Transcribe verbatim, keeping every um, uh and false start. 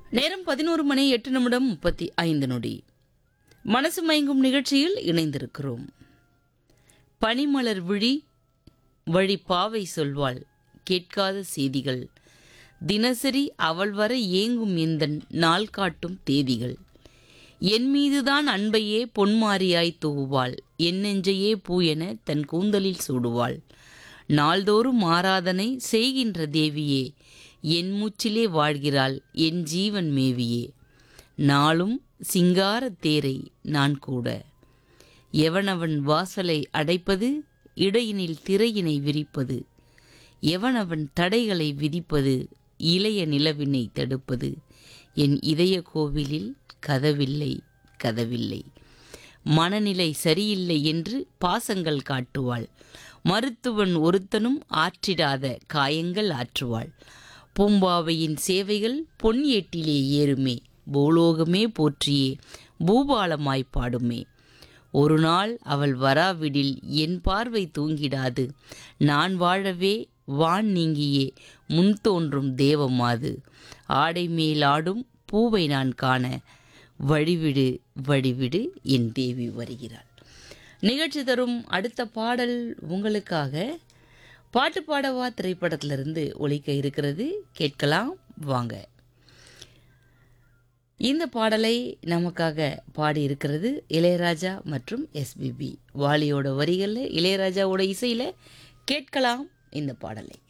நேரம் பதினோரு மணி எட்டு நிமிடம் முப்பத்தி ஐந்து நொடி. மனசு மயங்கும் நிகழ்ச்சியில் இணைந்திருக்கிறோம். பனிமலர் விழி வழி பாவை சொல்வாள் கேட்காத செய்திகள், தினசரி அவள் வர ஏங்கும் எந்தன் நாள் காட்டும் தேதிகள். என் மீதுதான் அன்பையே பொன்மாரியாய் தூவுவாள், என் நெஞ்சையே பூ என தன் கூந்தலில் சூடுவாள். நாள்தோறும் ஆராதனை செய்கின்ற தேவியே, என் மூச்சிலே வாழ்கிறாள் என் ஜீவன் மேவியே. நாளும் சிங்கார தேரை நான் கூட, எவனவன் வாசலை அடைப்பது, இடையினில் திரையினை விரிப்பது, எவனவன் தடைகளை விதிப்பது, இளைய நிலவினை தடுப்பது. என் இதய கோவிலில் கதவில்லை கதவில்லை. மனநிலை சரியில்லை என்று பாசங்கள் காட்டுவாள், மருத்துவன் ஒருத்தனும் ஆற்றிடாத காயங்கள் ஆற்றுவாள். பூம்பாவையின் சேவைகள் பொன் ஏட்டிலே ஏறுமே, பூலோகமே போற்றியே பூபாலமாய் பாடுமே. ஒரு நாள் அவள் வராவிடில் என் பார்வை தூங்கிடாது, நான் வாழவே வான் நீங்கியே முன் தோன்றும் தேவமாது. ஆடை மேல் ஆடும் பூவை நான் காண, வழிவிடு வழிவிடு என் தேவி வருகிறாள். நிகழ்ச்சி தரும் அடுத்த பாடல் உங்களுக்காக பாட்டு பாடவா திரைப்படத்திலிருந்து ஒலிக்க இருக்கிறது. கேட்கலாம் வாங்க. இந்த பாடலை நமக்காக பாடி இருக்கிறது இளையராஜா மற்றும் எஸ்பிபி. வாலியோட வரிகளில் இளையராஜாவோட இசையில் கேட்கலாம் இந்த பாடலை.